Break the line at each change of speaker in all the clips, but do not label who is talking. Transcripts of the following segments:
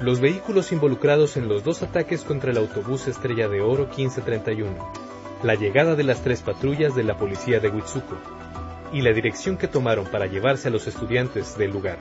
los vehículos involucrados en los dos ataques contra el autobús Estrella de Oro 1531, la llegada de las 3 patrullas de la policía de Huitzuco y la dirección que tomaron para llevarse a los estudiantes del lugar.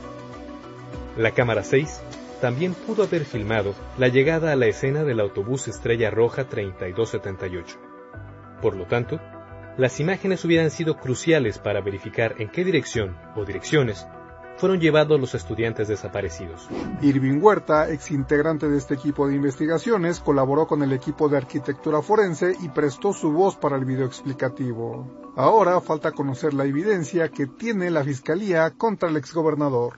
La cámara 6 también pudo haber filmado la llegada a la escena del autobús Estrella Roja 3278. Por lo tanto, las imágenes hubieran sido cruciales para verificar en qué dirección o direcciones fueron llevados los estudiantes desaparecidos.
Irving Huerta, exintegrante de este equipo de investigaciones, colaboró con el equipo de arquitectura forense y prestó su voz para el video explicativo. Ahora falta conocer la evidencia que tiene la Fiscalía contra el exgobernador.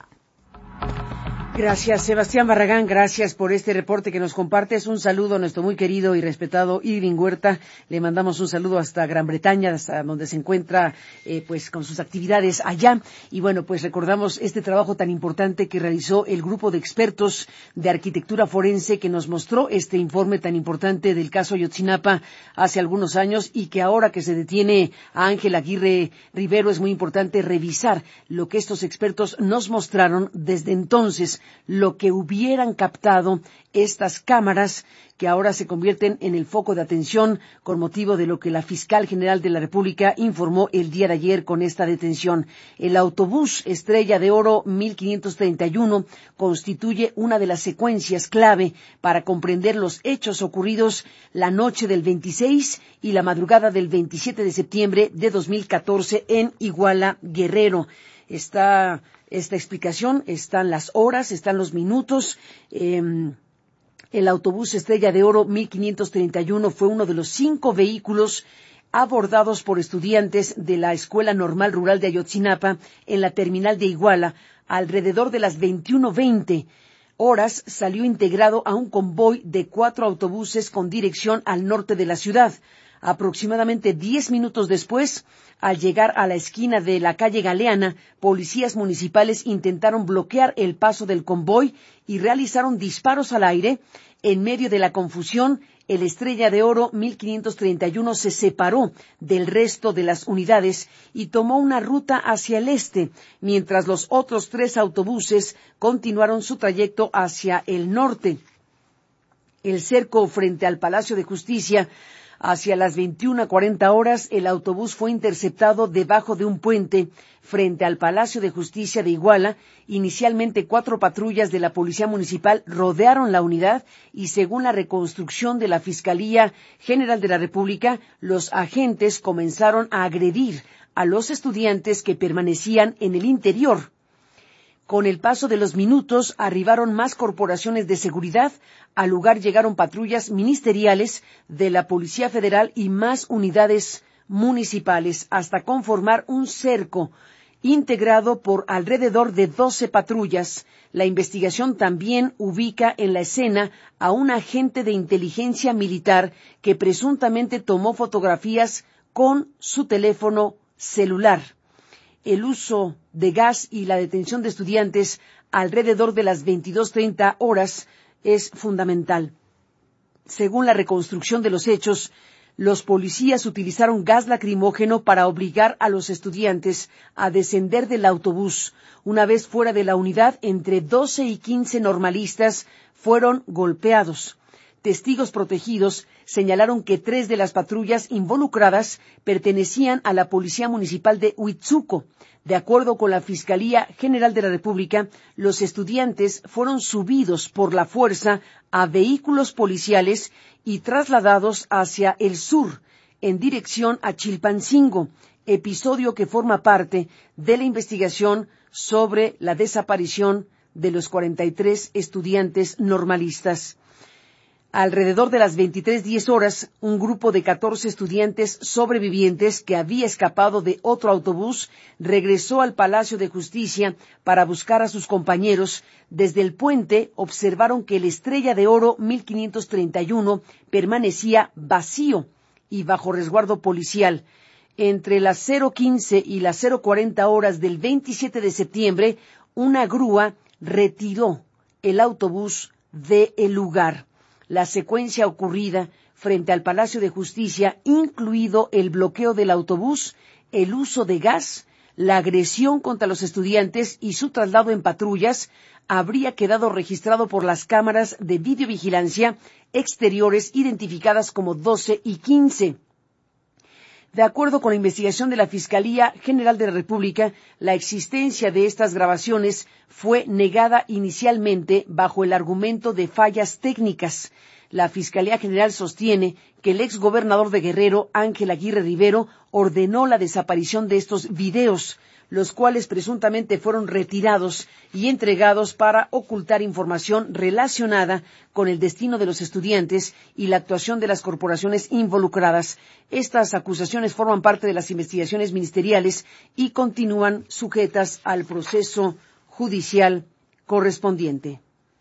Gracias, Sebastián Barragán, gracias por este reporte que nos compartes. Un saludo a nuestro muy querido y respetado Irving Huerta. Le mandamos un saludo hasta Gran Bretaña, hasta donde se encuentra pues con sus actividades allá. Y bueno, pues recordamos este trabajo tan importante que realizó el grupo de expertos de arquitectura forense que nos mostró este informe tan importante del caso Ayotzinapa hace algunos años, y que ahora que se detiene a Ángel Aguirre Rivero es muy importante revisar lo que estos expertos nos mostraron desde entonces, lo que hubieran captado estas cámaras que ahora se convierten en el foco de atención con motivo de lo que la Fiscal General de la República informó el día de ayer con esta detención. El autobús Estrella de Oro 1531 constituye una de las secuencias clave para comprender los hechos ocurridos la noche del 26 y la madrugada del 27 de septiembre de 2014 en Iguala, Guerrero. Esta explicación, están las horas, están los minutos. El autobús Estrella de Oro 1531 fue uno de los 5 vehículos abordados por estudiantes de la Escuela Normal Rural de Ayotzinapa en la terminal de Iguala. Alrededor de las 21:20 horas salió integrado a un convoy de 4 autobuses con dirección al norte de la ciudad. Aproximadamente 10 minutos después, al llegar a la esquina de la calle Galeana, policías municipales intentaron bloquear el paso del convoy y realizaron disparos al aire. En medio de la confusión, el Estrella de Oro 1531 se separó del resto de las unidades y tomó una ruta hacia el este, mientras los otros 3 autobuses continuaron su trayecto hacia el norte. El cerco frente al Palacio de Justicia. Hacia las 21:40 horas, el autobús fue interceptado debajo de un puente frente al Palacio de Justicia de Iguala. Inicialmente 4 patrullas de la Policía Municipal rodearon la unidad y, según la reconstrucción de la Fiscalía General de la República, los agentes comenzaron a agredir a los estudiantes que permanecían en el interior. Con el paso de los minutos, arribaron más corporaciones de seguridad. Al lugar llegaron patrullas ministeriales de la Policía Federal y más unidades municipales, hasta conformar un cerco integrado por alrededor de 12 patrullas. La investigación también ubica en la escena a un agente de inteligencia militar que presuntamente tomó fotografías con su teléfono celular. El uso de gas y la detención de estudiantes alrededor de las 22:30 horas es fundamental. Según la reconstrucción de los hechos, los policías utilizaron gas lacrimógeno para obligar a los estudiantes a descender del autobús. Una vez fuera de la unidad, entre 12 y 15 normalistas fueron golpeados. Testigos protegidos señalaron que 3 de las patrullas involucradas pertenecían a la Policía Municipal de Huitzuco. De acuerdo con la Fiscalía General de la República, los estudiantes fueron subidos por la fuerza a vehículos policiales y trasladados hacia el sur, en dirección a Chilpancingo, episodio que forma parte de la investigación sobre la desaparición de los 43 estudiantes normalistas. Alrededor de las 23:10 horas, un grupo de 14 estudiantes sobrevivientes que había escapado de otro autobús regresó al Palacio de Justicia para buscar a sus compañeros. Desde el puente observaron que el Estrella de Oro 1531 permanecía vacío y bajo resguardo policial. Entre las 0:15 y las 0:40 horas del 27 de septiembre, una grúa retiró el autobús del lugar. La secuencia ocurrida frente al Palacio de Justicia, incluido el bloqueo del autobús, el uso de gas, la agresión contra los estudiantes y su traslado en patrullas habría quedado registrado por las cámaras de videovigilancia exteriores identificadas como 12 y 15. De acuerdo con la investigación de la Fiscalía General de la República, la existencia de estas grabaciones fue negada inicialmente bajo el argumento de fallas técnicas. La Fiscalía General sostiene que el exgobernador de Guerrero, Ángel Aguirre Rivero, ordenó la desaparición de estos videos, los cuales presuntamente fueron retirados y entregados para ocultar información relacionada con el destino de los estudiantes y la actuación de las corporaciones involucradas. Estas acusaciones forman parte de las investigaciones ministeriales y continúan sujetas al proceso judicial correspondiente.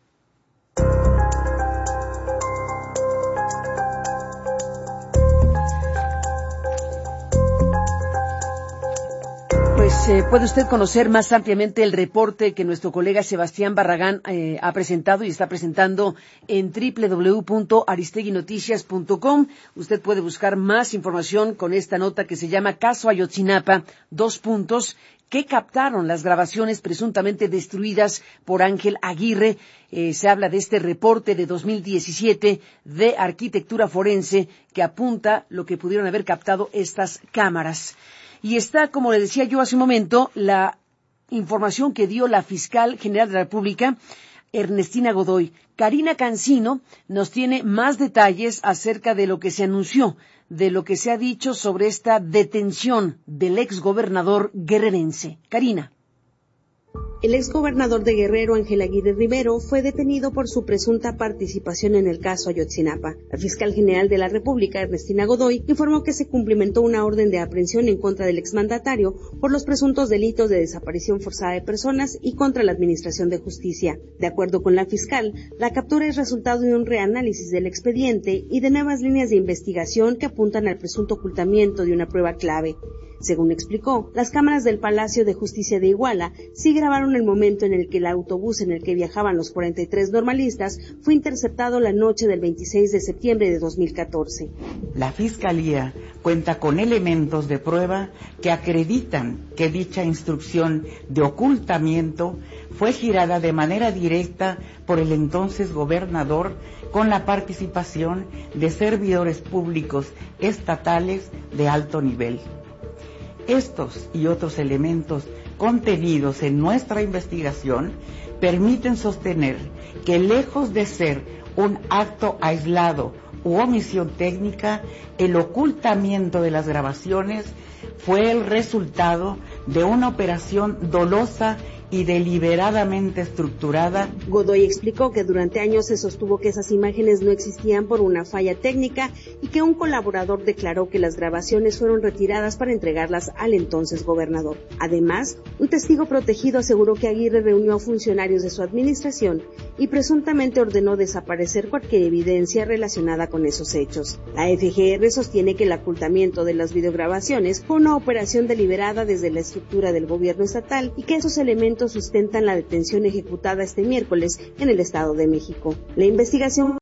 Puede usted conocer más ampliamente el reporte que nuestro colega Sebastián Barragán ha presentado y está presentando en www.aristeguinoticias.com. Usted puede buscar más información con esta nota que se llama Caso Ayotzinapa, ¿qué captaron las grabaciones presuntamente destruidas por Ángel Aguirre? Se habla de este reporte de 2017 de Arquitectura Forense que apunta lo que pudieron haber captado estas cámaras. Y está, como le decía yo hace un momento, la información que dio la Fiscal General de la República, Ernestina Godoy. Karina Cancino nos tiene más detalles acerca de lo que se anunció, de lo que se ha dicho sobre esta detención del exgobernador guerrerense. Karina.
El exgobernador de Guerrero, Ángel Aguirre Rivero, fue detenido por su presunta participación en el caso Ayotzinapa. La fiscal general de la República, Ernestina Godoy, informó que se cumplimentó una orden de aprehensión en contra del exmandatario por los presuntos delitos de desaparición forzada de personas y contra la Administración de Justicia. De acuerdo con la fiscal, la captura es resultado de un reanálisis del expediente y de nuevas líneas de investigación que apuntan al presunto ocultamiento de una prueba clave. Según explicó, las cámaras del Palacio de Justicia de Iguala sí grabaron el momento en el que el autobús en el que viajaban los 43 normalistas fue interceptado la noche del 26 de septiembre de 2014.
La Fiscalía cuenta con elementos de prueba que acreditan que dicha instrucción de ocultamiento fue girada de manera directa por el entonces gobernador con la participación de servidores públicos estatales de alto nivel. Estos y otros elementos contenidos en nuestra investigación permiten sostener que, lejos de ser un acto aislado u omisión técnica, el ocultamiento de las grabaciones fue el resultado de una operación dolosa y deliberadamente estructurada.
Godoy explicó que durante años se sostuvo que esas imágenes no existían por una falla técnica y que un colaborador declaró que las grabaciones fueron retiradas para entregarlas al entonces gobernador. Además, un testigo protegido aseguró que Aguirre reunió a funcionarios de su administración y presuntamente ordenó desaparecer cualquier evidencia relacionada con esos hechos. La FGR sostiene que el ocultamiento de las videograbaciones fue una operación deliberada desde la estructura del gobierno estatal y que esos elementos sustentan la detención ejecutada este miércoles en el Estado de México. La investigación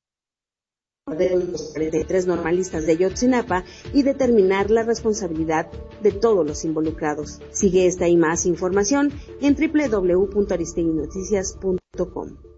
de los 43 normalistas de Ayotzinapa y determinar la responsabilidad de todos los involucrados. Sigue esta y más información en www.aristeguinoticias.com.